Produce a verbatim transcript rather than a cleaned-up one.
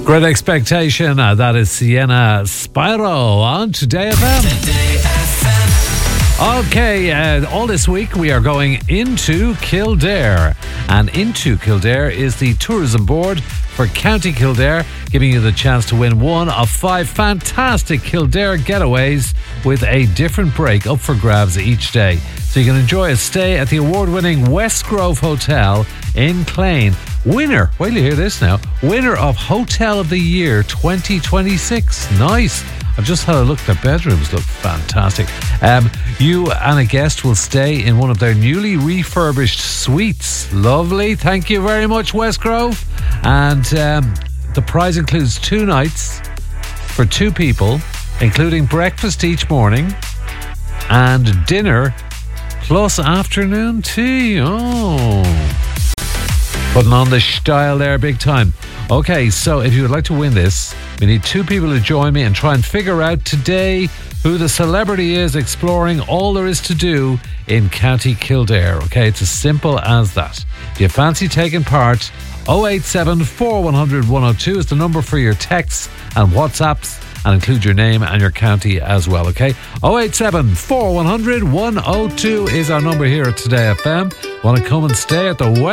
Great Expectation, uh, that is Sienna Spyro on Today F M. Okay, uh, all this week we are going into Kildare. And into Kildare is the tourism board for County Kildare, giving you the chance to win one of five fantastic Kildare getaways with a different break up for grabs each day. So you can enjoy a stay at the award-winning West Grove Hotel in Clane. Winner, wait till you hear this now, winner of Hotel of the Year twenty twenty-six. Nice. I've just had a look. Their bedrooms look fantastic. Um, you and a guest will stay in one of their newly refurbished suites. Lovely. Thank you very much, West Grove. And um, the prize includes two nights for two people, including breakfast each morning and dinner plus afternoon tea. Oh, putting on the style there big time. Okay, so if you would like to win this, we need two people to join me and try and figure out today who the celebrity is exploring all there is to do in County Kildare. Okay, it's as simple as that. If you fancy taking part, oh eight seven, four one zero zero, one oh two is the number for your texts and WhatsApps, and include your name and your county as well, okay? oh eight seven, four one zero zero, one oh two is our number here at Today F M. Want to come and stay at the West